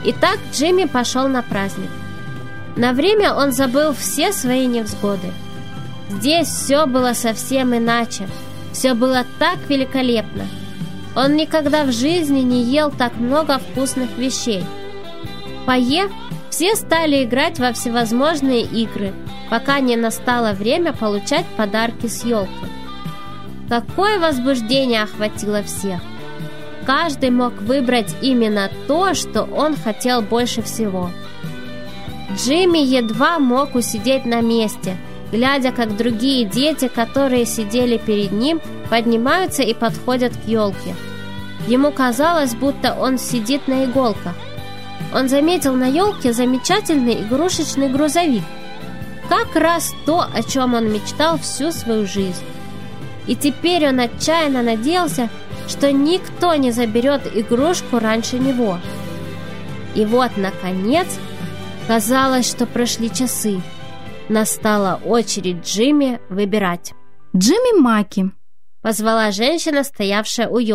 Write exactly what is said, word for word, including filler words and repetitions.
И так Джимми пошел на праздник. На время он забыл все свои невзгоды. Здесь все было совсем иначе. Все было так великолепно. Он никогда в жизни не ел так много вкусных вещей. Поев, все стали играть во всевозможные игры, пока не настало время получать подарки с елки. Какое возбуждение охватило всех! Каждый мог выбрать именно то, что он хотел больше всего. Джимми едва мог усидеть на месте, глядя, как другие дети, которые сидели перед ним, поднимаются и подходят к елке. Ему казалось, будто он сидит на иголках. Он заметил на елке замечательный игрушечный грузовик. Как раз то, о чем он мечтал всю свою жизнь. И теперь он отчаянно надеялся, что никто не заберет игрушку раньше него. И вот, наконец, казалось, что прошли часы. Настала очередь Джимми выбирать. «Джимми Маки», — позвала женщина, стоявшая у елки.